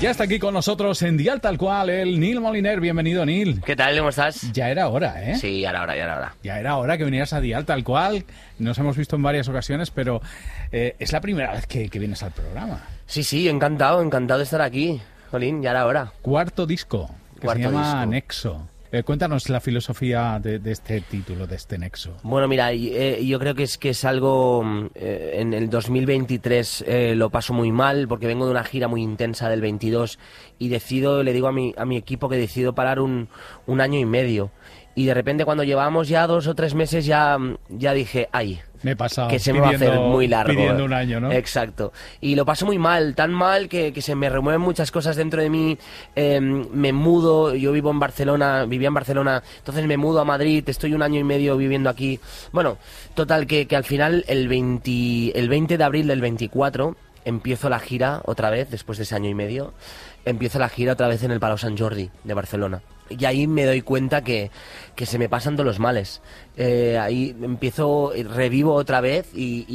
Ya está aquí con nosotros en Dial Tal Cual el Nil Moliner. Bienvenido, Nil. ¿Qué tal? ¿Cómo estás? Ya era hora, ¿eh? Sí, ya era hora. Ya era hora que vinieras a Dial Tal Cual. Nos hemos visto en varias ocasiones, pero es la primera vez que vienes al programa. Sí, encantado de estar aquí. Jolín, ya era hora. Cuarto disco, que se llama Nexo. Cuéntanos la filosofía de este título, de este Nexo. Bueno, mira, yo creo que es algo... en el 2023 lo paso muy mal porque vengo de una gira muy intensa del 22 y le digo a mi equipo que decido parar un año y medio. Y de repente cuando llevamos ya 2 o 3 meses ya dije, ¡ay! Me he pasado que se me va a hacer muy largo. Pidiendo un año, ¿no? Exacto. Y lo paso muy mal, tan mal que se me remueven muchas cosas dentro de mí. Me mudo, yo vivía en Barcelona, entonces me mudo a Madrid, estoy un año y medio viviendo aquí. Bueno, total, que al final el 20 de abril del 24 empiezo la gira otra vez, después de ese año y medio, empiezo la gira otra vez en el Palau Sant Jordi de Barcelona. Y ahí me doy cuenta que se me pasan todos los males. Ahí revivo otra vez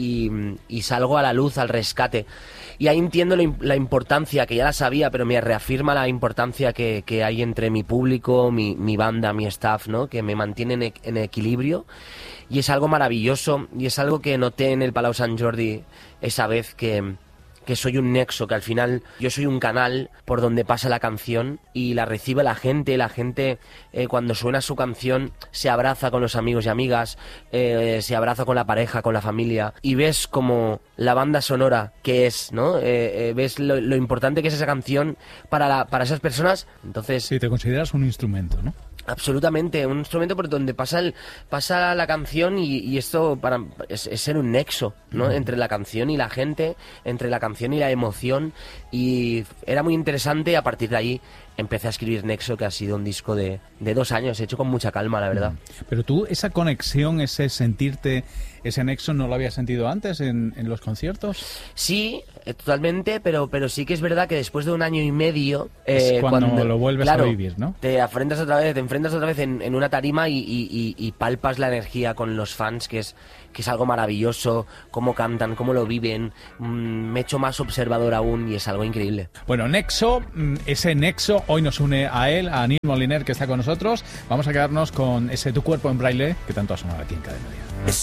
y salgo a la luz, al rescate. Y ahí entiendo la importancia, que ya la sabía, pero me reafirma la importancia que hay entre mi público, mi banda, mi staff, ¿no? Que me mantienen en equilibrio. Y es algo maravilloso, y es algo que noté en el Palau Sant Jordi esa vez que soy un nexo, que al final yo soy un canal por donde pasa la canción y la recibe la gente cuando suena su canción se abraza con los amigos y amigas, se abraza con la pareja, con la familia, y ves como la banda sonora que es, ¿no? Ves lo importante que es esa canción para esas personas. Entonces, sí, te consideras un instrumento, ¿no? Absolutamente, un instrumento por donde pasa la canción y esto es ser un nexo, ¿no? Entre la canción y la gente, entre la canción y la emoción, y era muy interesante. A partir de ahí empecé a escribir Nexo, que ha sido un disco de 2 años, hecho con mucha calma, la verdad. Pero tú, esa conexión, ese sentirte, ese nexo, ¿no lo habías sentido antes en los conciertos? Sí, totalmente, pero sí que es verdad que después de un año y medio... es cuando lo vuelves a vivir, ¿no? Te enfrentas otra vez en una tarima y palpas la energía con los fans, que es algo maravilloso, cómo cantan, cómo lo viven. Me he hecho más observador aún y es algo increíble. Bueno, Nexo, ese nexo hoy nos une a él, a Nil Moliner, que está con nosotros. Vamos a quedarnos con ese Tu Cuerpo en Braille que tanto ha sonado aquí en Cadena Dial.